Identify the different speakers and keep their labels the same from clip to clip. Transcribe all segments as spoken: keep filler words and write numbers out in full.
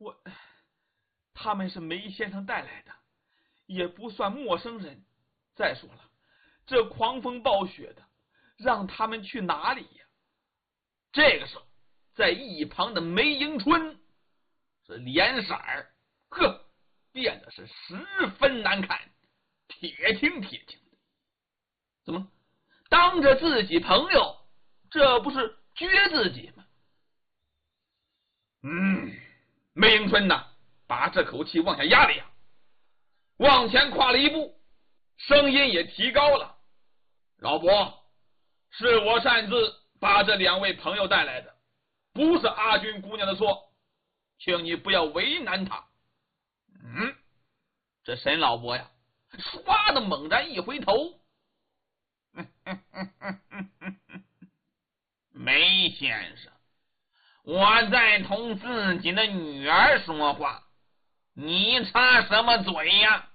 Speaker 1: 我他们是梅先生带来的，也不算陌生人。再说了，这狂风暴雪的，让他们去哪里呀？这个时候，在一旁的梅迎春这脸色儿呵变得是十分难看，铁青铁青的。怎么当着自己朋友，这不是撅自己吗？嗯，梅迎春呐，把这口气往下压了压，往前跨了一步，声音也提高了：“老伯，是我擅自把这两位朋友带来的，不是阿军姑娘的错，请你不要为难她。”嗯，这沈老伯呀，唰的猛然一回头，梅先生，我在同自己的女儿说话，你插什么嘴呀？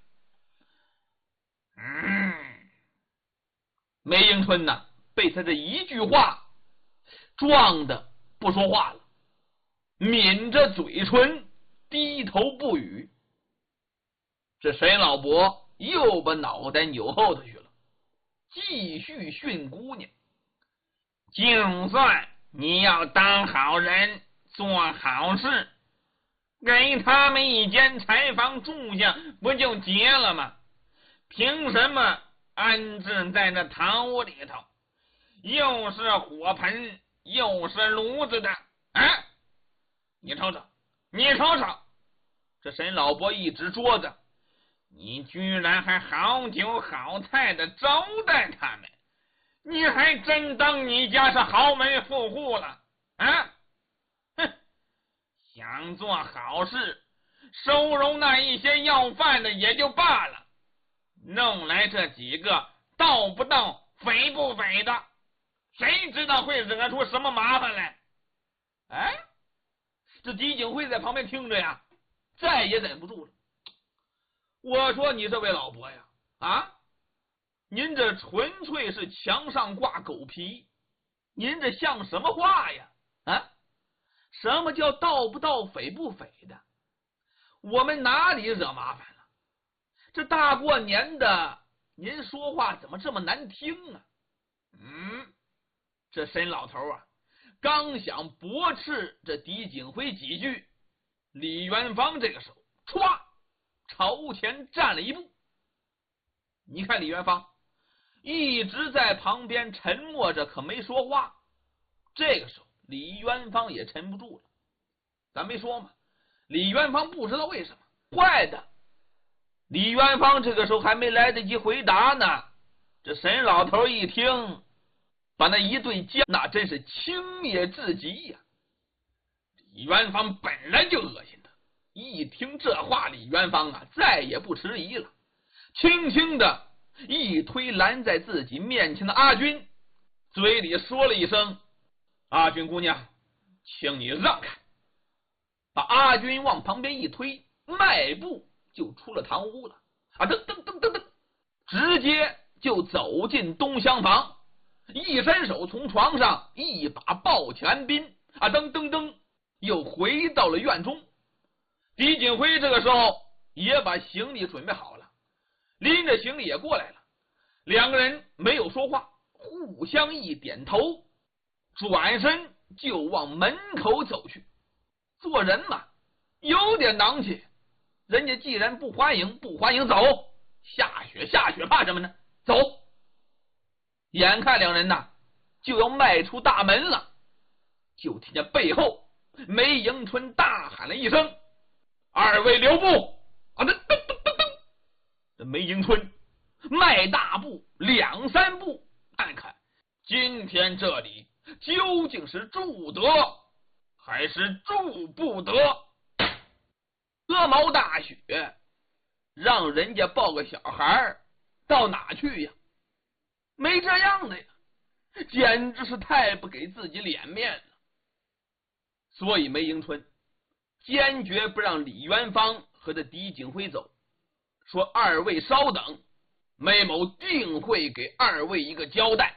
Speaker 1: 嗯，梅迎春呐，被他这一句话撞得不说话了，抿着嘴唇，低头不语。这沈老伯又把脑袋扭后头去了，继续训姑娘：就算你要当好人，做好事，给他们一间柴房住下，不就结了吗？凭什么安置在那堂屋里头，又是火盆又是炉子的啊？你瞅瞅，你瞅瞅！这沈老伯一指桌子，你居然还好酒好菜的招待他们，你还真当你家是豪门富户了啊？哼，想做好事，收容那一些要饭的也就罢了，弄来这几个盗不盗匪不匪的，谁知道会惹出什么麻烦来？哎，这狄景辉在旁边听着呀，再也忍不住了。我说你这位老伯呀，啊，您这纯粹是墙上挂狗皮，您这像什么话呀？啊，什么叫盗不盗匪不匪的？我们哪里惹麻烦了？这大过年的，您说话怎么这么难听啊？嗯，这沈老头啊，刚想驳斥这狄景辉几句，李元芳这个时候歘朝前站了一步。你看李元芳一直在旁边沉默着，可没说话。这个时候李元芳也沉不住了，咱没说嘛，李元芳不知道为什么坏的。李元芳这个时候还没来得及回答呢，这沈老头一听，把那一对将那真是轻蔑至极呀。李元芳本来就恶心的，一听这话，李元芳啊再也不迟疑了，轻轻的一推拦在自己面前的阿军，嘴里说了一声：“阿军姑娘，请你让开。”把阿军往旁边一推，迈步就出了堂屋了。啊，噔噔噔噔噔，直接就走进东厢房，一伸手从床上一把抱起安斌，啊，噔噔噔，又回到了院中。狄锦辉这个时候也把行李准备好了，拎着行李也过来了。两个人没有说话，互相一点头，转身就往门口走去。做人嘛，有点囊气，人家既然不欢迎，不欢迎走，下雪下雪怕什么呢？走。眼看两人呐就要迈出大门了，就听见背后梅迎春大喊了一声：“二位留步！”啊，噔噔噔噔噔，这梅迎春迈大步两三步，看看今天这里究竟是住得还是住不得。鹅毛大雪，让人家抱个小孩到哪去呀？没这样的呀，简直是太不给自己脸面了。所以梅迎春坚决不让李元芳和这狄景辉走，说：“二位稍等，梅某定会给二位一个交代。”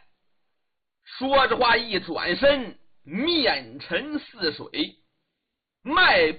Speaker 1: 说着话一转身，面沉似水，迈